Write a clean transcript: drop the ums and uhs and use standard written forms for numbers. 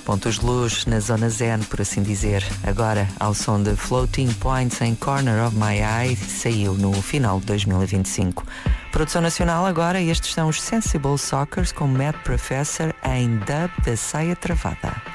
Pontos de luz na zona zen, por assim dizer. Agora, ao som de Floating Points em Corner of My Eye, saiu no final de 2025. Produção nacional agora, estes são os Sensible Sockers com Mad Professor em Dub da Saia Travada.